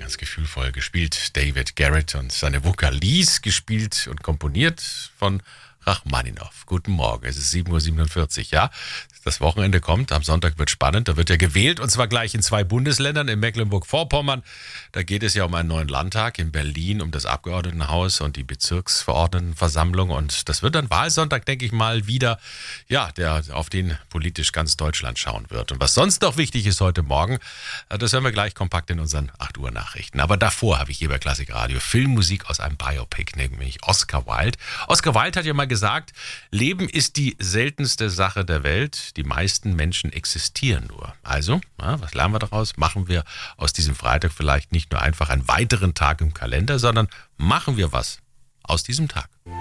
ganz gefühlvoll gespielt. David Garrett und seine Vokalise, gespielt und komponiert von Rachmaninow. Guten Morgen, es ist 7.47 Uhr, ja. Das Wochenende kommt, am Sonntag wird spannend, da wird ja gewählt und zwar gleich in 2 Bundesländern, in Mecklenburg-Vorpommern. Da geht es ja um einen neuen Landtag, in Berlin um das Abgeordnetenhaus und die Bezirksverordnetenversammlung und das wird dann Wahlsonntag, denke ich mal, wieder, ja, auf den politisch ganz Deutschland schauen wird. Und was sonst noch wichtig ist heute Morgen, das hören wir gleich kompakt in unseren 8 Uhr Nachrichten. Aber davor habe ich hier bei Klassikradio Filmmusik aus einem Biopic, nämlich Oscar Wilde. Oscar Wilde hat ja mal gesagt, Leben ist die seltenste Sache der Welt. Die meisten Menschen existieren nur. Also, was lernen wir daraus? Machen wir aus diesem Freitag vielleicht nicht nur einfach einen weiteren Tag im Kalender, sondern machen wir was aus diesem Tag.